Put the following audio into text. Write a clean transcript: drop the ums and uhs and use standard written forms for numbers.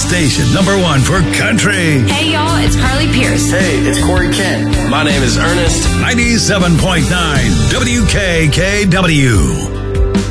Station #1 for country. Hey, y'all, it's Carly Pierce. Hey, it's Corey Kent. My name is Ernest. 97.9 WKKW.